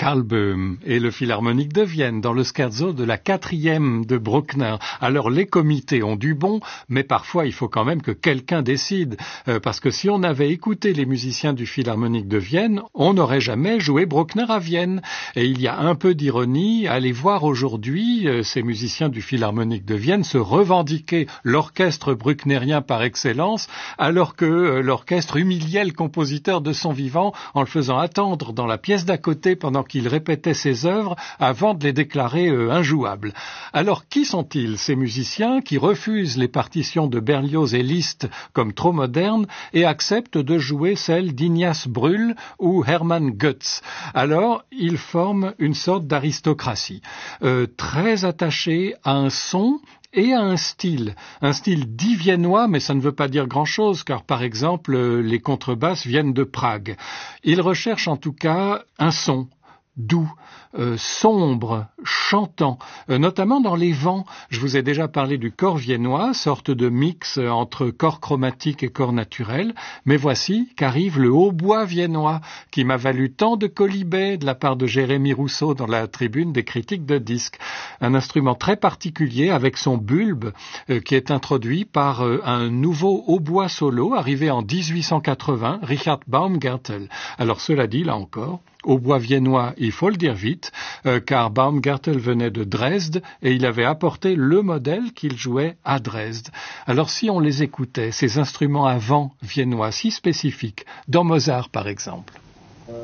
Karl Böhm et le Philharmonique de Vienne dans le scherzo de la 4e de Bruckner. Alors les comités ont du bon, mais parfois il faut quand même que quelqu'un décide, parce que si on avait écouté les musiciens du Philharmonique de Vienne, on n'aurait jamais joué Bruckner à Vienne. Et il y a un peu d'ironie à aller voir aujourd'hui ces musiciens du Philharmonique de Vienne se revendiquer l'orchestre brucknerien par excellence, alors que l'orchestre humiliait le compositeur de son vivant en le faisant attendre dans la pièce d'à côté pendant qu'il répétait ses œuvres avant de les déclarer injouables. Alors qui sont-ils, ces musiciens qui refusent les partitions de Berlioz et Liszt comme trop modernes et acceptent de jouer celles d'Ignaz Brühl ou Hermann Goetz? Alors ils forment une sorte d'aristocratie, très attachée à un son et à un style dit viennois, mais ça ne veut pas dire grand-chose, car par exemple, les contrebasses viennent de Prague. Ils recherchent en tout cas un son doux, sombre, chantant, notamment dans les vents. Je vous ai déjà parlé du corps viennois, sorte de mix entre corps chromatique et corps naturel, mais voici qu'arrive le hautbois viennois, qui m'a valu tant de colibets de la part de Jérémy Rousseau dans la tribune des critiques de disques. Un instrument très particulier avec son bulbe, qui est introduit par un nouveau hautbois solo arrivé en 1880, Richard Baumgartel. Alors cela dit, là encore, hautbois viennois, il faut le dire vite, car Baumgartel venait de Dresde et il avait apporté le modèle qu'il jouait à Dresde. Alors si on les écoutait, ces instruments à vent viennois si spécifiques, dans Mozart par exemple.